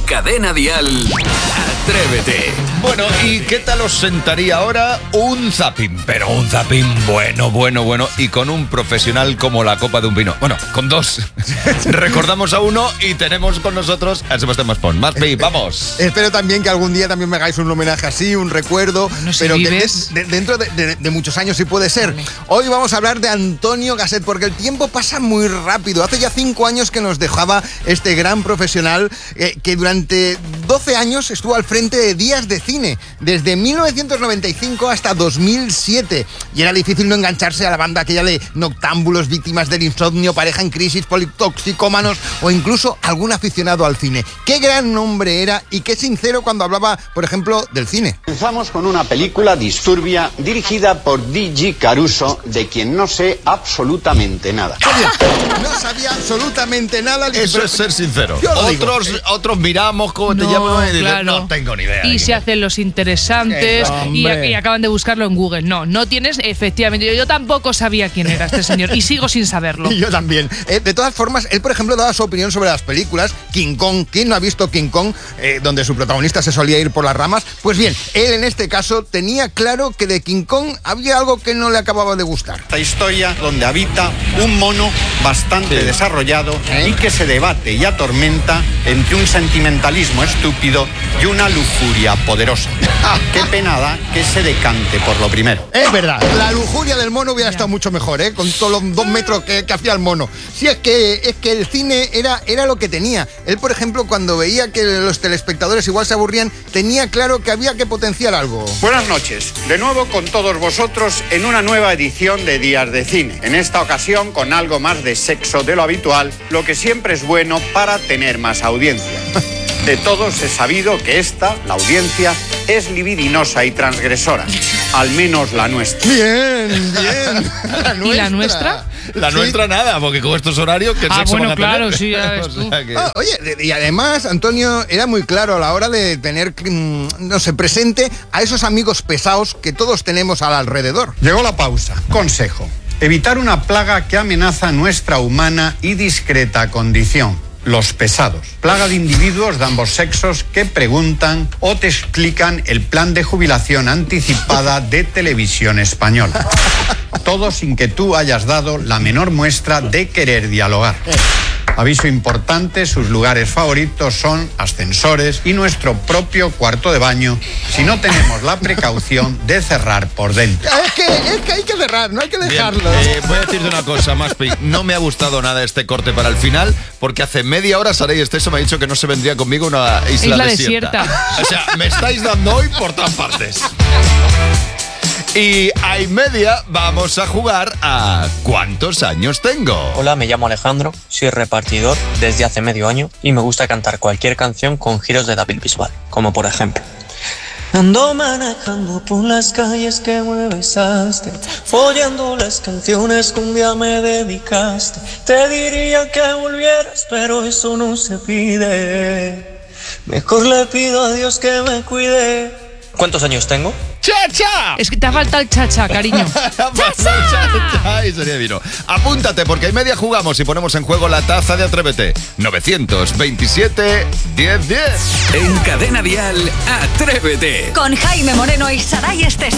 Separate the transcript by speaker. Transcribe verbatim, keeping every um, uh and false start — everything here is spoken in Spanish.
Speaker 1: Cadena Dial, Atrévete.
Speaker 2: Bueno, ¿y qué tal os sentaría ahora un zapping? Pero un zapping bueno, bueno, bueno, y con un profesional como la copa de un vino. Bueno, con dos. Recordamos a uno y tenemos con nosotros a Sebastián Maspón. Maspi, vamos.
Speaker 3: Espero también que algún día también me hagáis un homenaje así, un recuerdo,
Speaker 4: No sé,
Speaker 3: pero que
Speaker 4: vives.
Speaker 3: de- de- dentro de, de- de muchos años sí puede ser. Hoy vamos a hablar de Antonio Gasset, porque el tiempo pasa muy rápido. Hace ya cinco años que nos dejaba este gran profesional eh, que durante doce años estuvo al frente de Días de Cine, desde mil novecientos noventa y cinco hasta dos mil siete. Y era difícil no engancharse a la banda aquella de noctámbulos, víctimas del insomnio, pareja en crisis, politoxicómanos o incluso algún aficionado al cine. Qué gran nombre era y qué sincero cuando hablaba, por ejemplo, del cine.
Speaker 5: Comenzamos con una película disturbia dirigida por D G Caruso, de quien no sé absolutamente nada.
Speaker 3: Oye, no sabía absolutamente nada.
Speaker 2: Eso es ser sincero.
Speaker 3: Yo lo digo.
Speaker 2: Otros, otros miramos cómo te
Speaker 4: No,
Speaker 2: llaman y dicen,
Speaker 4: claro.
Speaker 2: no tengo ni idea.
Speaker 4: Y se hacen los interesantes
Speaker 3: Eh,
Speaker 4: y,
Speaker 3: hombre.
Speaker 4: y acaban de buscarlo en Google. No, no tienes, efectivamente. Yo, yo tampoco sabía quién era este señor y sigo sin saberlo.
Speaker 3: Y yo también. Eh, de todas formas, él, por ejemplo, daba su opinión sobre las películas. King Kong. ¿Quién no ha visto King Kong? Eh, donde su protagonista se solía ir por las ramas. Pues bien, él en este caso tenía claro que de King Kong había algo que no le acababa de gustar.
Speaker 5: Esta historia donde habita un mono bastante desarrollado
Speaker 3: ¿Eh?
Speaker 5: y que se debate y atormenta entre un sentimentalismo estúpido y una lujuria poderosa. Qué pena da que se decante por lo primero.
Speaker 3: Es verdad, la lujuria del mono hubiera estado mucho mejor, ¿eh? Con todos los dos metros que, que hacía el mono. Si es que, es que el cine era, era lo que tenía. Él, por ejemplo, cuando veía que los telespectadores igual se aburrían, tenía claro que había que potenciar algo.
Speaker 5: Buenas noches, de nuevo con todos vosotros en una nueva edición de Días de Cine. En esta ocasión con algo más de sexo de lo habitual, lo que siempre es bueno para tener más audiencia. De todos es sabido que esta, la audiencia, es libidinosa y transgresora. Al menos la nuestra.
Speaker 3: Bien, bien. La
Speaker 4: ¿Y la nuestra?
Speaker 2: La
Speaker 3: Sí.
Speaker 2: nuestra nada, porque con estos horarios que
Speaker 4: Ah,
Speaker 2: sexo
Speaker 4: bueno,
Speaker 2: van a tener?
Speaker 4: claro, sí, ya ves
Speaker 2: O
Speaker 4: tú.
Speaker 2: sea que-
Speaker 3: Ah, oye, de- y además Antonio era muy claro a la hora de tener, mm, no sé, presente a esos amigos pesados que todos tenemos al alrededor.
Speaker 5: Llegó la pausa. Consejo. Evitar una plaga que amenaza nuestra humana y discreta condición. Los pesados. Plaga de individuos de ambos sexos que preguntan o te explican el plan de jubilación anticipada de Televisión Española. Todo sin que tú hayas dado la menor muestra de querer dialogar. Aviso importante, sus lugares favoritos son ascensores y nuestro propio cuarto de baño, si no tenemos la precaución de cerrar por dentro.
Speaker 3: Es que, es que hay que cerrar, no hay que
Speaker 2: Bien,
Speaker 3: dejarlo.
Speaker 2: eh, voy a decirte una cosa, Maspi. No me ha gustado nada este corte para el final, porque hace media hora Saray Esteso me ha dicho que no se vendría conmigo a una isla,
Speaker 4: Isla
Speaker 2: desierta.
Speaker 4: desierta.
Speaker 2: O sea, me estáis dando hoy por todas partes. Y a y media vamos a jugar a ¿cuántos años tengo?
Speaker 6: Hola, me llamo Alejandro, soy repartidor desde hace medio año y me gusta cantar cualquier canción con giros de David Bisbal, como por ejemplo: ando manejando por las calles que me besaste, follando las canciones que un día me dedicaste. Te diría que volvieras, pero eso no se pide. Mejor le pido a Dios que me cuide. ¿Cuántos años tengo?
Speaker 2: ¡Chacha!
Speaker 4: Es que te ha faltado el chacha, cariño.
Speaker 2: ¡Chacha! Y sería divino. Apúntate, porque a y media jugamos y ponemos en juego la taza de Atrévete. novecientos veintisiete, diez diez.
Speaker 1: En Cadena Dial, Atrévete.
Speaker 7: Con Jaime Moreno y Saray Esteso.